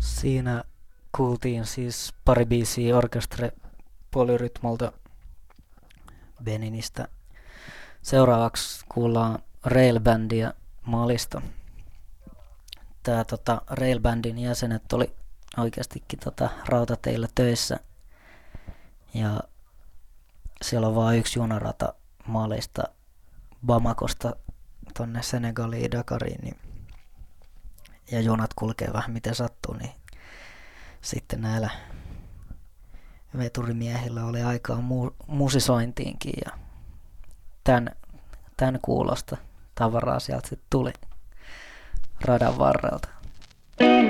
Siinä kuultiin siis pari biisiä Orchestre Polyrythmolta Beninistä. Seuraavaksi kuullaan Rail-bändiä Malista. Tää Rail-bändin jäsenet oli oikeastikin rautateillä töissä. Ja siellä on vaan yksi junarata Malista Bamakosta tonne Senegaliin Dakariin. Niin, ja junat kulkee vähän miten sattuu, niin sitten näillä veturimiehillä oli aikaa musisointiinkin ja tän kuulosta tavaraa sieltä sitten tuli radan varrelta.